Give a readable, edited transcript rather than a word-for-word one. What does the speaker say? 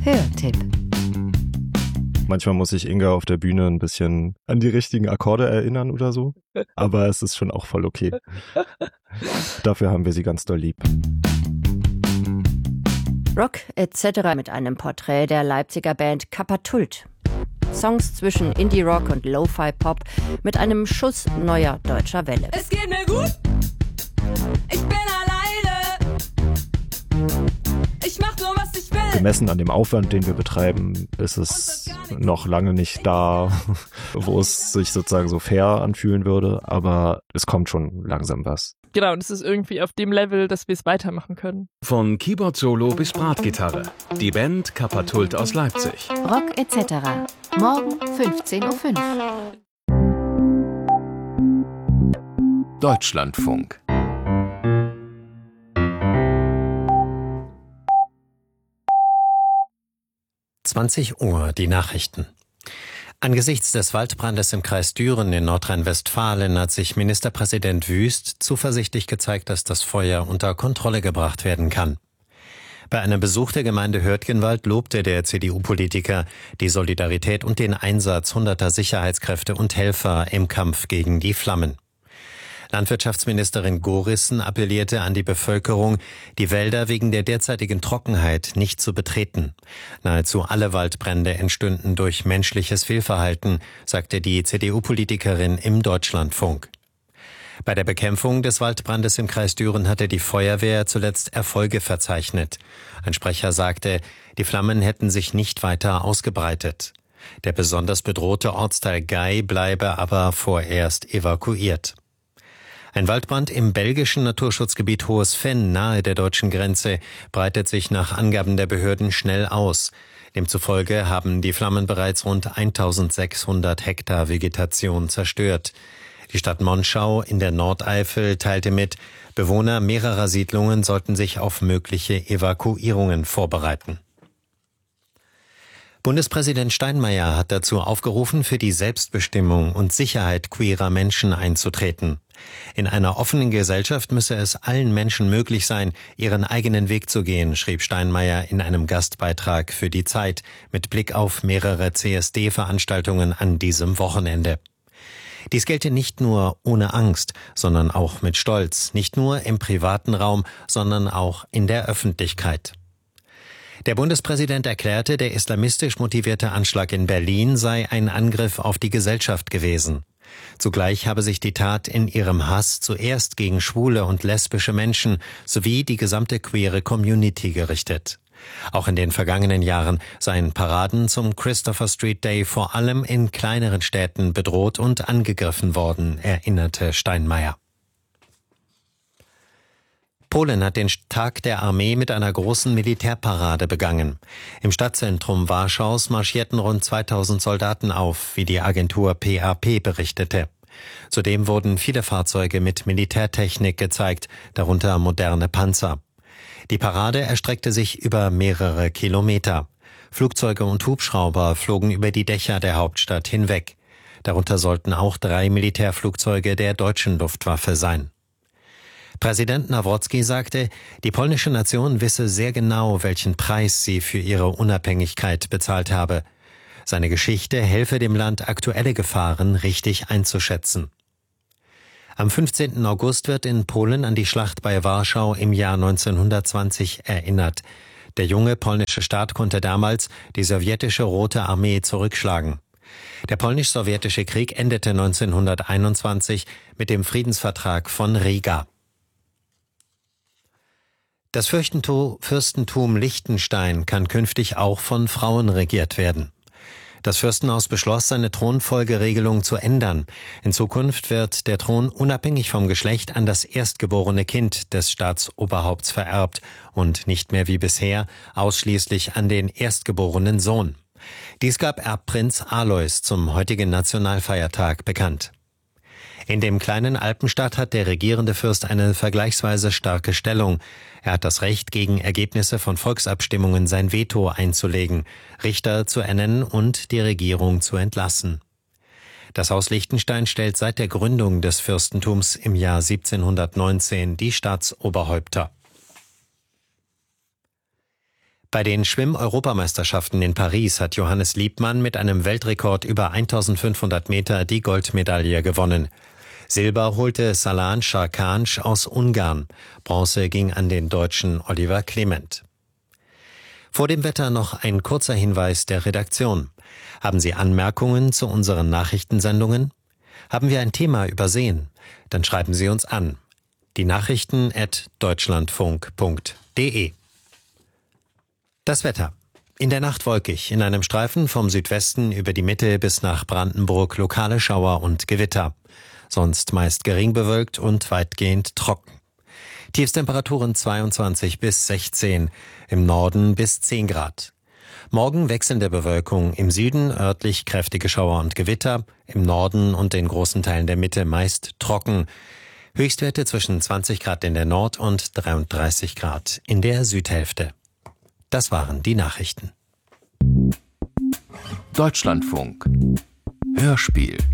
Hörtipp. Manchmal muss ich Inga auf der Bühne ein bisschen an die richtigen Akkorde erinnern oder so. Aber es ist schon auch voll okay. Dafür haben wir sie ganz doll lieb. Rock etc. mit einem Porträt der Leipziger Band Kapatult. Songs zwischen Indie-Rock und Lo-Fi-Pop mit einem Schuss neuer deutscher Welle. Es geht mir gut, ich bin alleine, ich mach nur, was ich will. Gemessen an dem Aufwand, den wir betreiben, ist es noch lange nicht da, wo es sich sozusagen so fair anfühlen würde, aber es kommt schon langsam was. Genau, und es ist irgendwie auf dem Level, dass wir es weitermachen können. Von Keyboard-Solo bis Bratgitarre. Die Band Kapatult aus Leipzig. Rock etc. Morgen 15.05 Uhr. Deutschlandfunk. Uhr, die Nachrichten. Angesichts des Waldbrandes im Kreis Düren in Nordrhein-Westfalen hat sich Ministerpräsident Wüst zuversichtlich gezeigt, dass das Feuer unter Kontrolle gebracht werden kann. Bei einem Besuch der Gemeinde Hürtgenwald lobte der CDU-Politiker die Solidarität und den Einsatz hunderter Sicherheitskräfte und Helfer im Kampf gegen die Flammen. Landwirtschaftsministerin Gorissen appellierte an die Bevölkerung, die Wälder wegen der derzeitigen Trockenheit nicht zu betreten. Nahezu alle Waldbrände entstünden durch menschliches Fehlverhalten, sagte die CDU-Politikerin im Deutschlandfunk. Bei der Bekämpfung des Waldbrandes im Kreis Düren hatte die Feuerwehr zuletzt Erfolge verzeichnet. Ein Sprecher sagte, die Flammen hätten sich nicht weiter ausgebreitet. Der besonders bedrohte Ortsteil Gay bleibe aber vorerst evakuiert. Ein Waldbrand im belgischen Naturschutzgebiet Hohes Venn nahe der deutschen Grenze breitet sich nach Angaben der Behörden schnell aus. Demzufolge haben die Flammen bereits rund 1600 Hektar Vegetation zerstört. Die Stadt Monschau in der Nordeifel teilte mit, Bewohner mehrerer Siedlungen sollten sich auf mögliche Evakuierungen vorbereiten. Bundespräsident Steinmeier hat dazu aufgerufen, für die Selbstbestimmung und Sicherheit queerer Menschen einzutreten. In einer offenen Gesellschaft müsse es allen Menschen möglich sein, ihren eigenen Weg zu gehen, schrieb Steinmeier in einem Gastbeitrag für die Zeit mit Blick auf mehrere CSD-Veranstaltungen an diesem Wochenende. Dies gelte nicht nur ohne Angst, sondern auch mit Stolz, nicht nur im privaten Raum, sondern auch in der Öffentlichkeit. Der Bundespräsident erklärte, der islamistisch motivierte Anschlag in Berlin sei ein Angriff auf die Gesellschaft gewesen. Zugleich habe sich die Tat in ihrem Hass zuerst gegen schwule und lesbische Menschen sowie die gesamte queere Community gerichtet. Auch in den vergangenen Jahren seien Paraden zum Christopher Street Day vor allem in kleineren Städten bedroht und angegriffen worden, erinnerte Steinmeier. Polen hat den Tag der Armee mit einer großen Militärparade begangen. Im Stadtzentrum Warschaus marschierten rund 2000 Soldaten auf, wie die Agentur PAP berichtete. Zudem wurden viele Fahrzeuge mit Militärtechnik gezeigt, darunter moderne Panzer. Die Parade erstreckte sich über mehrere Kilometer. Flugzeuge und Hubschrauber flogen über die Dächer der Hauptstadt hinweg. Darunter sollten auch 3 Militärflugzeuge der deutschen Luftwaffe sein. Präsident Nawrocki sagte, die polnische Nation wisse sehr genau, welchen Preis sie für ihre Unabhängigkeit bezahlt habe. Seine Geschichte helfe dem Land, aktuelle Gefahren richtig einzuschätzen. Am 15. August wird in Polen an die Schlacht bei Warschau im Jahr 1920 erinnert. Der junge polnische Staat konnte damals die sowjetische Rote Armee zurückschlagen. Der polnisch-sowjetische Krieg endete 1921 mit dem Friedensvertrag von Riga. Das Fürstentum Liechtenstein kann künftig auch von Frauen regiert werden. Das Fürstenhaus beschloss, seine Thronfolgeregelung zu ändern. In Zukunft wird der Thron unabhängig vom Geschlecht an das erstgeborene Kind des Staatsoberhaupts vererbt und nicht mehr wie bisher ausschließlich an den erstgeborenen Sohn. Dies gab Erbprinz Alois zum heutigen Nationalfeiertag bekannt. In dem kleinen Alpenstaat hat der regierende Fürst eine vergleichsweise starke Stellung. Er hat das Recht, gegen Ergebnisse von Volksabstimmungen sein Veto einzulegen, Richter zu ernennen und die Regierung zu entlassen. Das Haus Liechtenstein stellt seit der Gründung des Fürstentums im Jahr 1719 die Staatsoberhäupter. Bei den Schwimm-Europameisterschaften in Paris hat Johannes Liebmann mit einem Weltrekord über 1500 Meter die Goldmedaille gewonnen. Silber holte Salan Şarkanş aus Ungarn. Bronze ging an den Deutschen Oliver Clement. Vor dem Wetter noch ein kurzer Hinweis der Redaktion. Haben Sie Anmerkungen zu unseren Nachrichtensendungen? Haben wir ein Thema übersehen? Dann schreiben Sie uns an. Die Nachrichten@deutschlandfunk.de. Das Wetter. In der Nacht wolkig, in einem Streifen vom Südwesten über die Mitte bis nach Brandenburg lokale Schauer und Gewitter. Sonst meist gering bewölkt und weitgehend trocken. Tiefstemperaturen 22 bis 16, im Norden bis 10 Grad. Morgen wechselnde Bewölkung, im Süden örtlich kräftige Schauer und Gewitter, im Norden und in großen Teilen der Mitte meist trocken. Höchstwerte zwischen 20 Grad in der Nord- und 33 Grad in der Südhälfte. Das waren die Nachrichten. Deutschlandfunk. Hörspiel